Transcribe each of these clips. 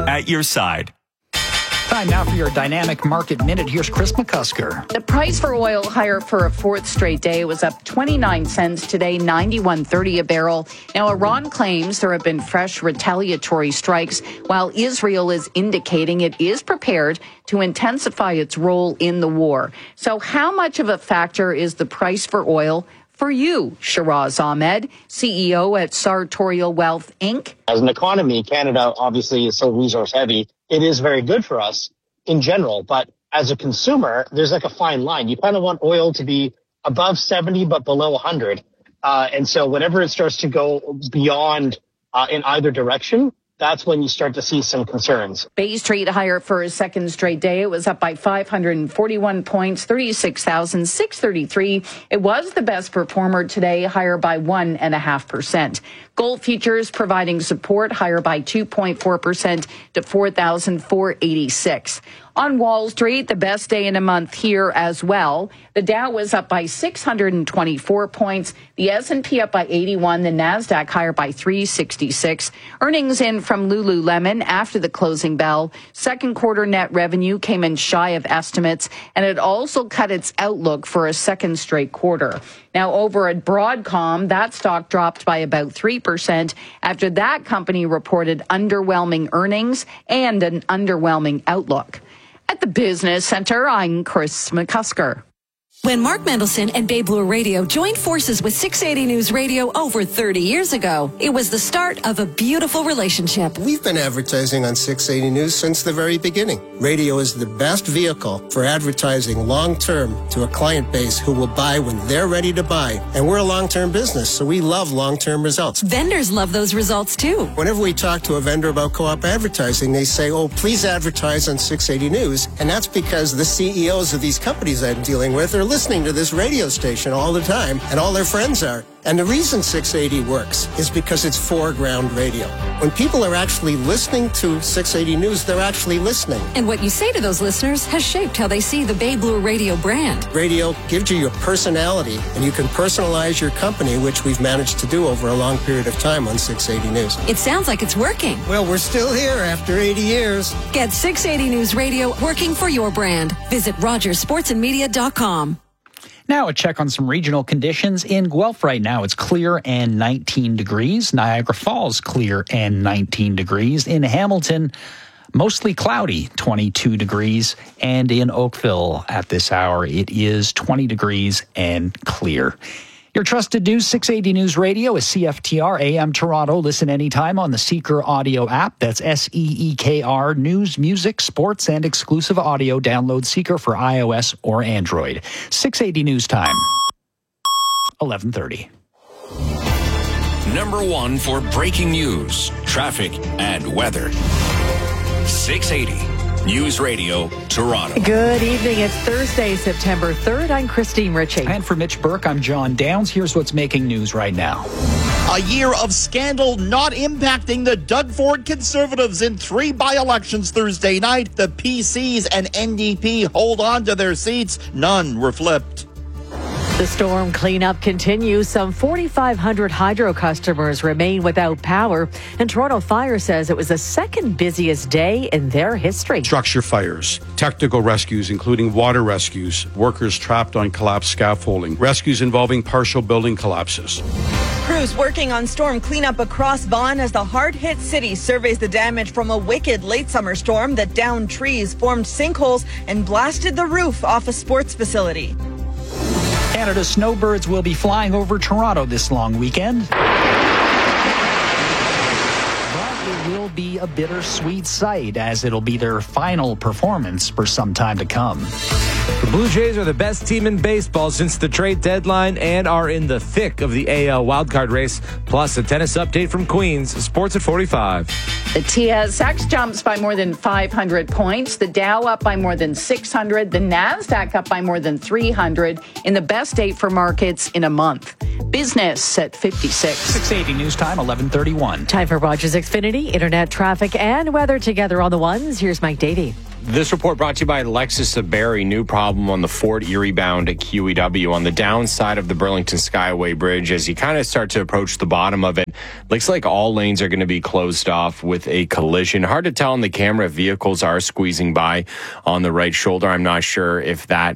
at your side. Time now for your Dynamic Market Minute. Here's Chris McCusker. The price for oil higher for a fourth straight day. It was up 29 cents today, $91.30 a barrel. Now, Iran claims there have been fresh retaliatory strikes, while Israel is indicating it is prepared to intensify its role in the war. So how much of a factor is the price for oil for you, Shiraz Ahmed, CEO at Sartorial Wealth, Inc.? As an economy, Canada obviously is so resource heavy. It is very good for us in general, but as a consumer, there's like a fine line. You kind of want oil to be above 70, but below 100. And so whenever it starts to go beyond in either direction, that's when you start to see some concerns. Bay Street higher for a second straight day. It was up by 541 points, 36,633. It was the best performer today, higher by 1.5%. Gold futures providing support, higher by 2.4% to 4,486. On Wall Street, the best day in a month here as well. The Dow was up by 624 points. The S&P up by 81. The Nasdaq higher by 366. Earnings in from Lululemon after the closing bell. Second quarter net revenue came in shy of estimates, and it also cut its outlook for a second straight quarter. Now, over at Broadcom, that stock dropped by about 3% after that company reported underwhelming earnings and an underwhelming outlook. At the Business Center, I'm Chris McCusker. When Mark Mendelson and Bay Bloor Radio joined forces with 680 News Radio over 30 years ago, it was the start of a beautiful relationship. We've been advertising on 680 News since the very beginning. Radio is the best vehicle for advertising long-term to a client base who will buy when they're ready to buy. And we're a long-term business, so we love long-term results. Vendors love those results, too. Whenever we talk to a vendor about co-op advertising, they say, oh, please advertise on 680 News. And that's because the CEOs of these companies I'm dealing with are listening to this radio station all the time, and all their friends are. And the reason 680 works is because it's foreground radio. When people are actually listening to 680 News, they're actually listening. And what you say to those listeners has shaped how they see the Bay Bloor Radio brand. Radio gives you your personality, and you can personalize your company, which we've managed to do over a long period of time on 680 News. It sounds like it's working. Well, we're still here after 80 years. Get 680 News Radio working for your brand. Visit RogersSportsandMedia.com. Now a check on some regional conditions. In Guelph right now, it's clear and 19 degrees. Niagara Falls, clear and 19 degrees. In Hamilton, mostly cloudy, 22 degrees. And in Oakville at this hour, it is 20 degrees and clear. Your trusted news, 680 News Radio is CFTR AM Toronto. Listen anytime on the Seeker audio app. That's SEEKR. News, music, sports, and exclusive audio. Download Seeker for iOS or Android. 680 News Time, 11:30. Number one for breaking news, traffic, and weather. 680 News Radio, Toronto. Good evening. It's Thursday, September 3rd. I'm Christine Ritchie. And for Mitch Burke, I'm John Downs. Here's what's making news right now. A year of scandal not impacting the Doug Ford Conservatives in 3 by-elections Thursday night. The PCs and NDP hold on to their seats. None were flipped. The storm cleanup continues. Some 4,500 hydro customers remain without power, and Toronto Fire says it was the second busiest day in their history. Structure fires, technical rescues, including water rescues, workers trapped on collapsed scaffolding, rescues involving partial building collapses. Crews working on storm cleanup across Vaughan as the hard-hit city surveys the damage from a wicked late summer storm that downed trees, formed sinkholes, and blasted the roof off a sports facility. Canada's snowbirds will be flying over Toronto this long weekend. But it will be a bittersweet sight, as it'll be their final performance for some time to come. The Blue Jays are the best team in baseball since the trade deadline and are in the thick of the AL wildcard race. Plus, a tennis update from Queens. Sports at 45. The TSX jumps by more than 500 points. The Dow up by more than 600. The Nasdaq up by more than 300 in the best day for markets in a month. Business at 56. 680 News Time, 11:31. Time for Rogers Xfinity, internet traffic and weather together on the ones. Here's Mike Davey. This report brought to you by Lexus of Barrie. New problem on the Fort Erie bound at QEW on the downside of the Burlington Skyway Bridge. As you kind of start to approach the bottom of it, looks like all lanes are going to be closed off with a collision. Hard to tell on the camera if vehicles are squeezing by on the right shoulder. I'm not sure if that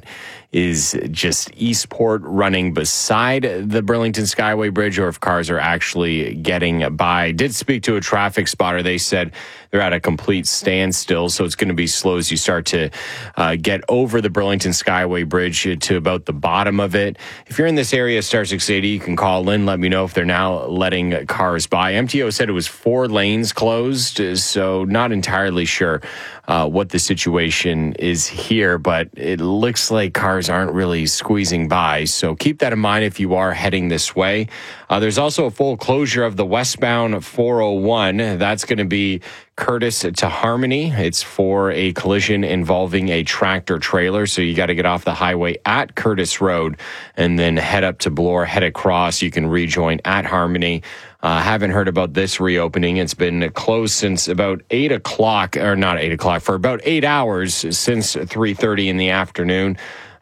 is just Eastport running beside the Burlington Skyway Bridge or if cars are actually getting by. Did speak to a traffic spotter. They said they're at a complete standstill, so it's going to be slow as you start to get over the Burlington Skyway Bridge to about the bottom of it. If you're in this area, Star 680, you can call in, let me know if they're now letting cars by. MTO said it was 4 lanes closed, so not entirely sure what the situation is here, but it looks like cars aren't really squeezing by. So keep that in mind if you are heading this way. There's also a full closure of the westbound 401. That's going to be Curtis to Harmony. It's for a collision involving a tractor trailer. So you got to get off the highway at Curtis Road and then head up to Bloor, head across. You can rejoin at Harmony. Haven't heard about this reopening. It's been closed since about 8 o'clock, or not 8 o'clock, for about 8 hours since 3:30 in the afternoon.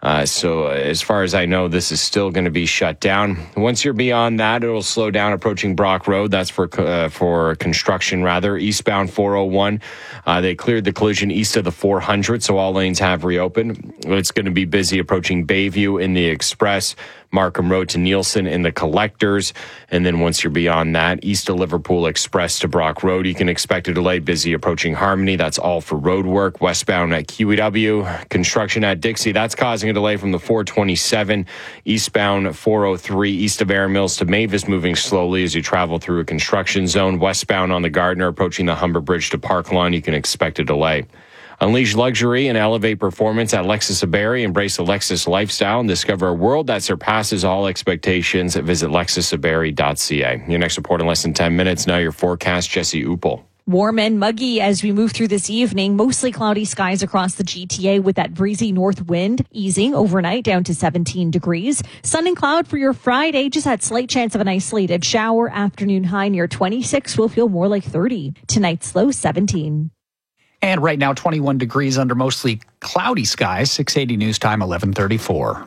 So as far as I know, this is still going to be shut down. Once you're beyond that, it'll slow down approaching Brock Road. That's for construction, rather. Eastbound 401, they cleared the collision east of the 400, so all lanes have reopened. It's going to be busy approaching Bayview in the Express, Markham Road to Nielsen in the Collectors. And then once you're beyond that, east of Liverpool Express to Brock Road, you can expect a delay busy approaching Harmony. That's all for road work. Westbound at QEW, construction at Dixie. That's causing a delay from the 427. Eastbound 403 east of Air Mills to Mavis, moving slowly as you travel through a construction zone. Westbound on the Gardner, approaching the Humber Bridge to Park Lawn, you can expect a delay. Unleash luxury and elevate performance at Lexus of Barrie. Embrace the Lexus lifestyle and discover a world that surpasses all expectations. Visit lexusofbarrie.ca. Your next report in less than 10 minutes. Now your forecast, Jesse Uppel. Warm and muggy as we move through this evening. Mostly cloudy skies across the GTA with that breezy north wind easing overnight down to 17 degrees. Sun and cloud for your Friday. Just that slight chance of an isolated shower. Afternoon high near 26 will feel more like 30. Tonight's low 17. And right now, 21 degrees under mostly cloudy skies. 680 News Time, 11:34.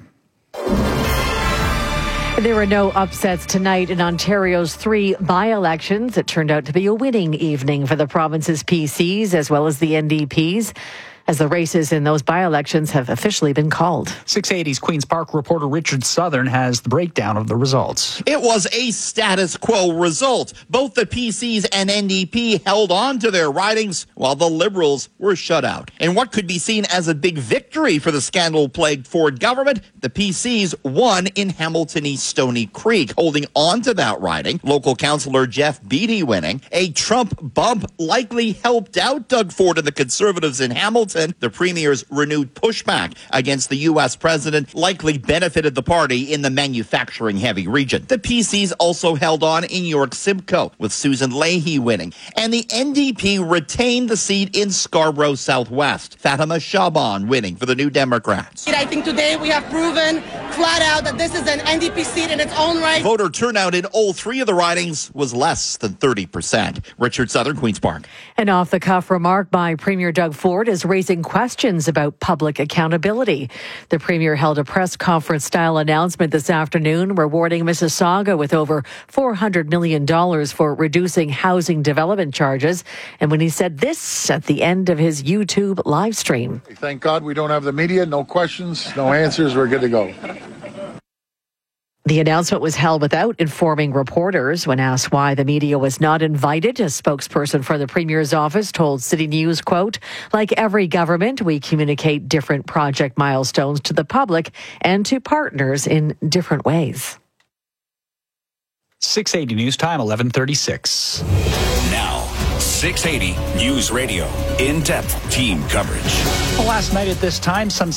There were no upsets tonight in Ontario's 3 by-elections. It turned out to be a winning evening for the province's PCs as well as the NDPs, as the races in those by-elections have officially been called. 680's Queen's Park reporter Richard Southern has the breakdown of the results. It was a status quo result. Both the PCs and NDP held on to their ridings while the Liberals were shut out. In what could be seen as a big victory for the scandal-plagued Ford government, the PCs won in Hamilton East Stony Creek, holding on to that riding. Local councillor Jeff Beattie winning. A Trump bump likely helped out Doug Ford and the Conservatives in Hamilton. The Premier's renewed pushback against the U.S. president likely benefited the party in the manufacturing-heavy region. The PCs also held on in York Simcoe, with Susan Leahy winning. And the NDP retained the seat in Scarborough Southwest. Fatima Shaban winning for the New Democrats. I think today we have proven flat out that this is an NDP seat in its own right. Voter turnout in all 3 of the ridings was less than 30%. Richard Southern, Queen's Park. An off-the-cuff remark by Premier Doug Ford is raising questions about public accountability. The Premier held a press conference-style announcement this afternoon rewarding Mississauga with over $400 million for reducing housing development charges. And when he said this at the end of his YouTube live stream. Thank God we don't have the media. No questions, no answers. We're good to go. The announcement was held without informing reporters. When asked why the media was not invited, a spokesperson for the Premier's office told City News, quote, "Like every government, we communicate different project milestones to the public and to partners in different ways." 680 News Time, 11:36. Now, 680 News Radio. In-depth team coverage. Last night at this time, some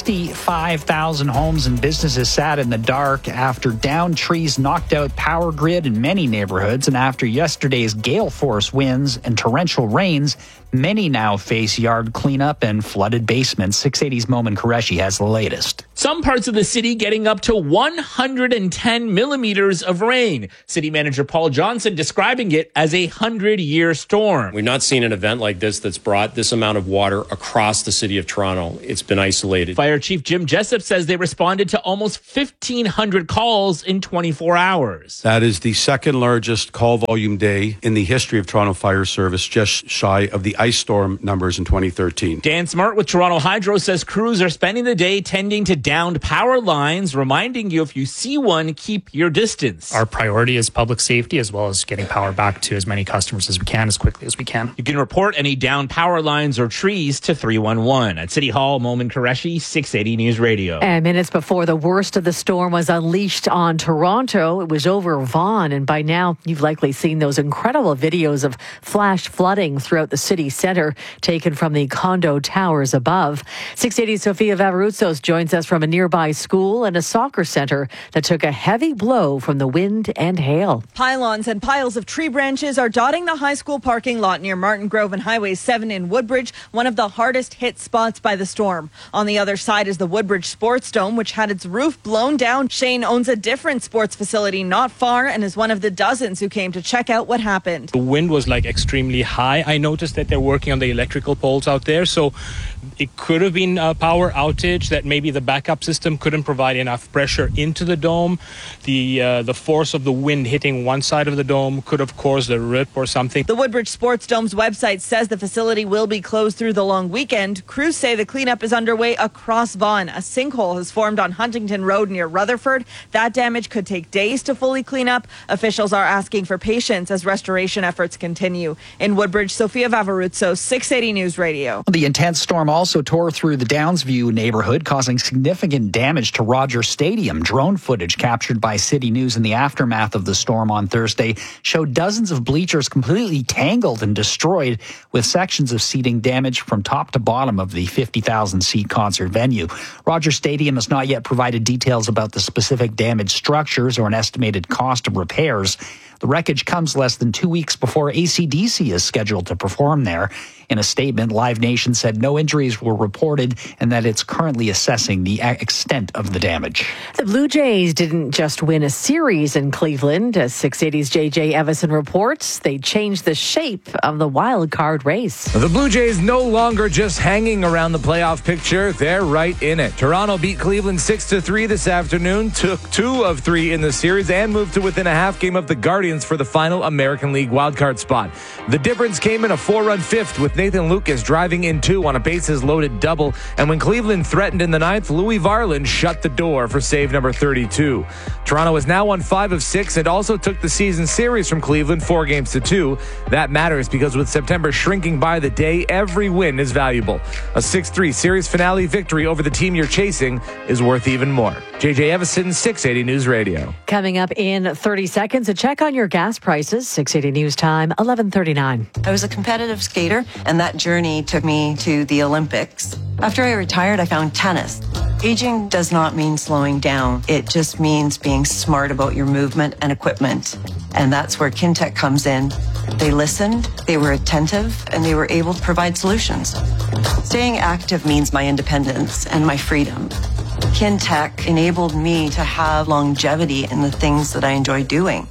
65,000 homes and businesses sat in the dark after downed trees knocked out power grid in many neighborhoods. And after yesterday's gale force winds and torrential rains, many now face yard cleanup and flooded basements. 680's Momin Qureshi has the latest. Some parts of the city getting up to 110 millimeters of rain. City Manager Paul Johnson describing it as a 100-year storm. We've not seen an event like this that's brought this amount of water across the city of Toronto. It's been isolated. Fire Chief Jim Jessup says they responded to almost 1,500 calls in 24 hours. That is the second largest call volume day in the history of Toronto Fire Service, just shy of the ice storm numbers in 2013. Dan Smart with Toronto Hydro says crews are spending the day tending to downed power lines, reminding you if you see one, keep your distance. Our priority is public safety as well as getting power back to as many customers as we can, as quickly as we can. You can report any downed power lines or trees to 311. At City Hall, Momin Qureshi, 680 News Radio. And minutes before the worst of the storm was unleashed on Toronto, it was over Vaughan. And by now, you've likely seen those incredible videos of flash flooding throughout the city center taken from the condo towers above. 680's Sophia Vavarutsos joins us from a nearby school and a soccer center that took a heavy blow from the wind and hail. Pylons and piles of tree branches are dotting the high school parking lot near Martin Grove and Highway 7 in Woodbridge, one of the hardest hit spots by the storm. On the other side is the Woodbridge Sports Dome, which had its roof blown down. Shane owns a different sports facility not far and is one of the dozens who came to check out what happened. The wind was extremely high. I noticed that they're working on the electrical poles out there, so it could have been a power outage, that maybe the backup system couldn't provide enough pressure into the dome. The force of the wind hitting one side of the dome could have caused a rip or something. The Woodbridge Sports Dome's website says the facility will be closed through the long weekend. Crews say the cleanup is underway across Vaughan. A sinkhole has formed on Huntington Road near Rutherford. That damage could take days to fully clean up. Officials are asking for patience as restoration efforts continue. In Woodbridge, Sophia Vavarutsos, 680 News Radio. The intense storm also tore through the Downsview neighborhood, causing significant damage to Rogers Stadium. Drone footage captured by City News in the aftermath of the storm on Thursday showed dozens of bleachers completely tangled and destroyed, with sections of seating damaged from top to bottom of the 50,000-seat concert venue. Rogers Stadium has not yet provided details about the specific damaged structures or an estimated cost of repairs. The wreckage comes less than 2 weeks before AC/DC is scheduled to perform there. In a statement, Live Nation said no injuries were reported and that it's currently assessing the extent of the damage. The Blue Jays didn't just win a series in Cleveland. As 680's JJ Evison reports, they changed the shape of the wild card race. The Blue Jays no longer just hanging around the playoff picture. They're right in it. Toronto beat Cleveland 6-3 this afternoon, took 2 of 3 in the series, and moved to within a half game of the Guardians for the final American League wildcard spot. The difference came in a 4-run fifth with Nathan Lucas driving in 2 on a bases-loaded double, and when Cleveland threatened in the ninth, Louis Varland shut the door for save number 32. Toronto is now won 5 of 6 and also took the season series from Cleveland 4-2. That matters because with September shrinking by the day, every win is valuable. A 6-3 series finale victory over the team you're chasing is worth even more. JJ Evison, 680 News Radio. Coming up in 30 seconds, a check on your gas prices. 680 News Time, 11:39. I was a competitive skater, and that journey took me to the Olympics. After I retired, I found tennis. Aging does not mean slowing down. It just means being smart about your movement and equipment. And that's where Kintec comes in. They listened, they were attentive, and they were able to provide solutions. Staying active means my independence and my freedom. Kintec enabled me to have longevity in the things that I enjoy doing.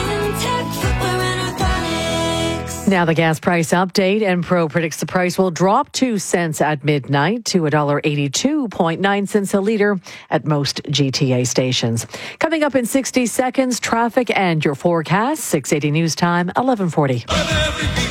Now the gas price update. Enpro predicts the price will drop 2 cents at midnight to $1.82.9 a litre at most GTA stations. Coming up in 60 seconds, traffic and your forecast. 680 News Time, 11:40.